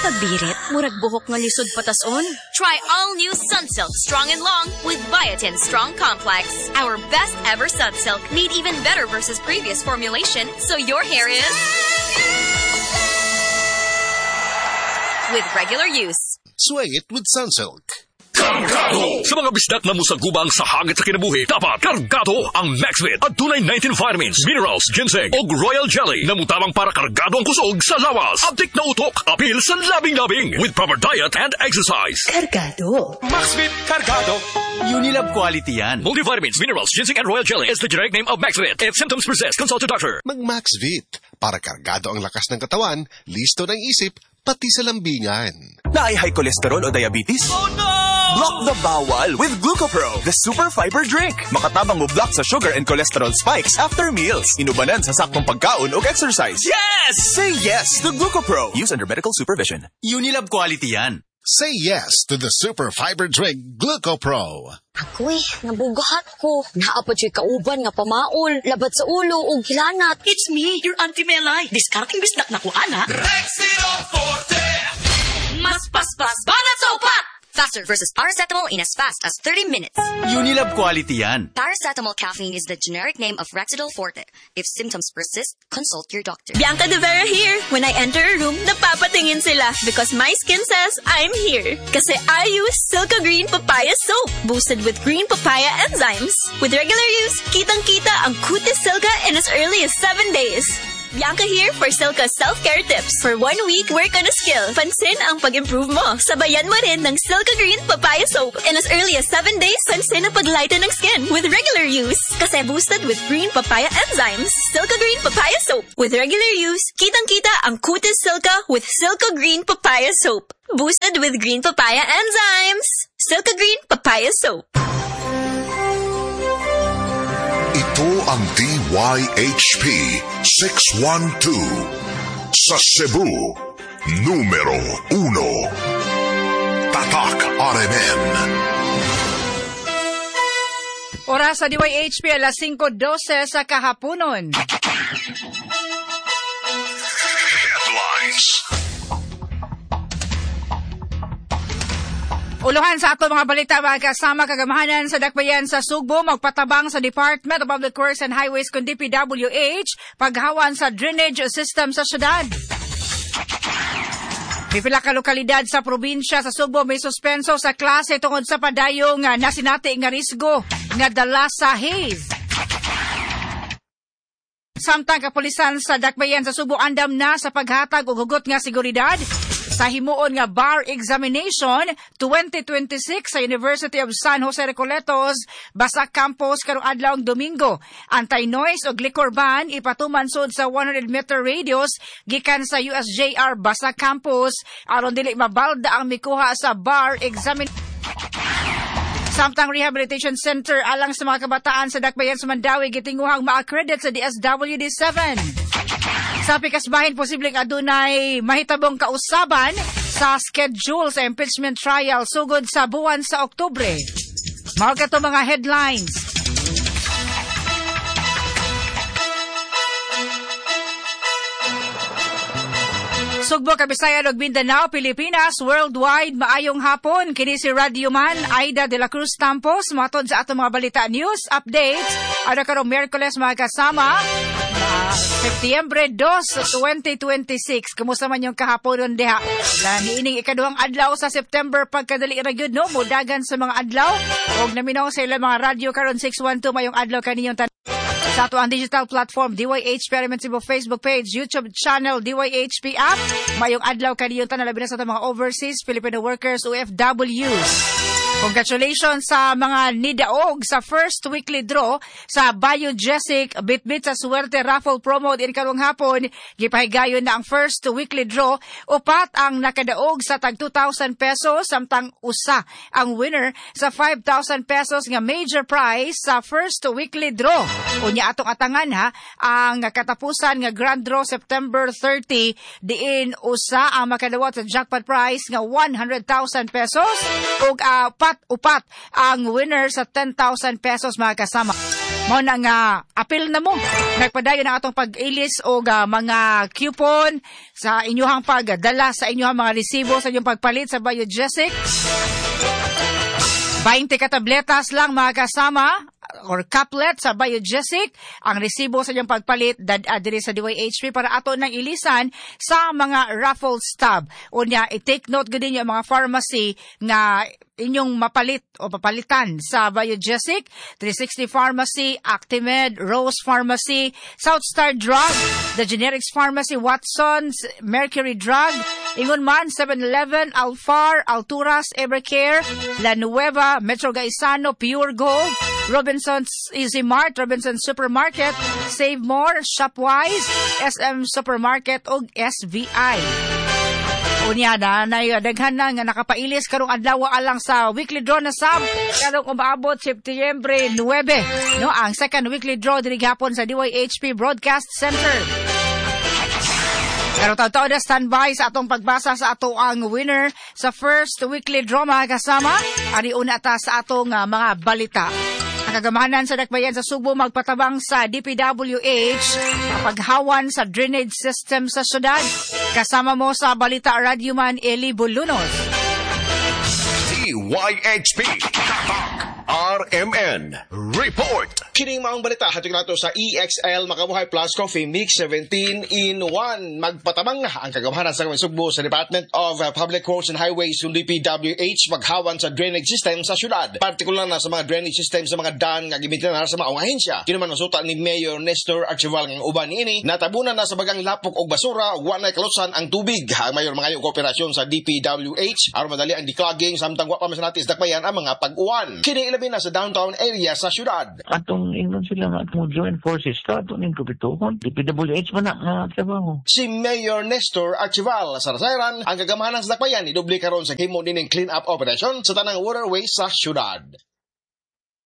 Pagbirit, murag buhok nga lisod patason. Try all new Sunsilk Strong and Long with Biotin Strong Complex. Our best ever Sunsilk made even better versus previous formulation, so your hair is with regular use. Sway it with Sunsilk. Kargado! Sa mga bisdak na musagubang sa hangit sa kinabuhi, dapat kargado ang Maxvit at tunay 19 vitamins, minerals, ginseng o royal jelly na mutabang para kargado ang kusog sa lawas. Abdik na utok, apil sa labing-labing with proper diet and exercise. Kargado. Maxvit Kargado. Unilab quality yan. Multivitamins, minerals, ginseng and royal jelly is the generic name of Maxvit. If symptoms persist, consult your doctor. Mag-Maxvit para kargado ang lakas ng katawan, listo ng isip, pati sa lambingan. Na ay high cholesterol o diabetes? Oh no! Block the bawal with Glucopro, the super fiber drink. Makatabang mo block sa sugar and cholesterol spikes after meals. Inubanan sa saktong pagkaon o exercise. Yes! Say yes to Glucopro. Use under medical supervision. Unilab quality yan. Say yes to the super fiber drink Glucopro. Ako'y, nabugahat ko. Naapad siya kauban nga pamaol, labat sa ulo o gilanat. It's me, your Auntie Melay. Discarding bisdak na ko, ana. Rexidol Forte! Mas paspas, banat sa upat! Faster versus paracetamol in as fast as 30 minutes. Unilab quality yan. Paracetamol caffeine is the generic name of Rexidol Forte. If symptoms persist, consult your doctor. Bianca De Vera here. When I enter a room, napapatingin sila because my skin says I'm here. Kasi I use Silka Green Papaya Soap, boosted with green papaya enzymes. With regular use, kitang-kita ang kutis Silka in as early as 7 days. Bianca here for Silka self-care tips. For 1 week, work on a skill. Pansin ang pag-improve mo. Sabayan mo rin ng Silka Green Papaya Soap. In as early as 7 days, pansin ang paglighten ng skin with regular use. Kasi boosted with green papaya enzymes. Silka Green Papaya Soap. With regular use, kitang-kita ang kutis Silka with Silka Green Papaya Soap. Boosted with green papaya enzymes. Silka Green Papaya Soap. Ito ang DYHP 612 sa Cebu, numero 1. Tatak RMN. Oras sa DYHP alas 5:12 sa kahaponon. Headlines. Uluhan sa ato mga balita, mga kasama kagamahanan sa dakbayan sa Sugbo, magpatabang sa Department of Public Works and Highways kundi DPWH, paghawan sa drainage system sa syudad. Pipila ka lokalidad sa probinsya sa Sugbo may suspenso sa klase tungod sa padayong nasinati nga risgo nga dala sa haze. Samtang kapulisan sa dakbayan sa Sugbo andam na sa paghatag og hugot nga seguridad sa himuon nga bar examination 2026 sa University of San Jose Recoletos, Basak Campus karong adlaw Domingo. Anti-noise o liquor ban ipatuman sud sa 100-meter radius gikan sa USJR Basak Campus aron dili mabalda ang mikuha sa bar examination. Samtang Rehabilitation Center alang sa mga kabataan sa dakbayan sa Mandawi gitinguhang ma-accredit sa DSWD-7. Sa pikasbahin, posibleng adunay mahitabong kausaban sa schedule sa impeachment trial sugod sa buwan sa Oktubre. Mao kato mga headlines. Sugbo, Kabisayan ug Mindanao, Pilipinas, worldwide, maayong hapon. Kini si Radio Man, Aida de la Cruz Tampos, matod sa atong mga balita news, updates. Ano karong Miyerkules mga kasama, Setyembre 2, 2026. Kumusta man yung kahaponon diha? Niining ikaduhang adlaw sa September pagkadali ra gyud no, mudagan sa mga adlaw. Og naminaw sa ilang mga radio karon 612 mayong adlaw kaninyong sa ato ang digital platform DYHP Cebu Facebook page, YouTube channel DYHP app. Mayong adlaw kaniyong labi na sa mga overseas Filipino workers OFWs. Congratulations sa mga nidaog sa first weekly draw sa Biogesic Bitbit sa Suwerte Raffle Promo din karong hapon. Gipahigayon na ang first weekly draw. Upat ang nakadaog sa tag 2,000 pesos samtang usa ang winner sa 5,000 pesos nga major prize sa first weekly draw. Unya atong atangan ha, ang katapusan nga grand draw September 30 diin usa ang makadawat sa jackpot prize nga 100,000 pesos ug upat ang winner sa 10,000 pesos mga kasama. Mao na nga apil na mo. Nagpadayon ang atong pag-ilis o mga coupon sa inyong pagdala sa inyong mga resibo sa inyong pagpalit sa Biogesic. 20 katabletas lang mga kasama or couplet sa Biogesic ang resibo sa inyong pagpalit diri sa DYHP para ato nang ilisan sa mga raffle stub. Unya, i-take note gud ninyo mga pharmacy nga inyong mapalit o papalitan sa Biogesic, 360 Pharmacy, Actimed, Rose Pharmacy, Southstar Drug, The Generics Pharmacy, Watson's, Mercury Drug, ingon man 7-Eleven, Alfar, Alturas, Evercare, La Nueva, Metro Gaisano, Pure Gold, Robinson's Easy Mart, Robinson's Supermarket, Save More, Shopwise, SM Supermarket ug SVI. Unya na daghan na nga nakapailis karong adlaw alang sa weekly draw na sab karong umaabot Setyembre 9, no, ang second weekly draw diri gihapon sa DYHP Broadcast Center. Pero taw-taw na standby sa atong pagbasa sa ato ang winner sa first weekly draw mga kasama. Ari una ta sa atong mga balita. Ang kagamahanan sa dakbayan sa Subo magpatabang sa DPWH paghawan sa drainage system sa syudad. Kasama mo sa Balita Radio Man Eli Bulunos. DYHP RMN Report. Kining maong balita hatag nato sa EXL Makabuhay Plus Coffee Mix 17-in-1. Magpatabang na ang kagamahanan sa Sugbo sa Department of Public Works and Highways yung DPWH maghawan sa drainage system sa syudad. Partikular na sa mga drainage system sa mga daan nga gimitin na sa maong ahensya. Kinuman nasuta ni Mayor Nestor Archival ng uban niini natabunan na sa bagang lapok og basura wanay kalutsan ang tubig. Ang mayor mga kooperasyon sa DPWH aron madali ang declogging samtang wa pa masanatis dakbayan ang mga pag-uwan. Kini ilabi na sa downtown area sa syudad. Atong ingnon sila nga atong joint forces ta atong ning kupituhon DPWH man nga trabaho. Si Mayor Nestor Archival sa Rasairan ang kagamahanan sa dakbayan ni doble karon sa himo dining clean up operation sa tanang waterways sa syudad.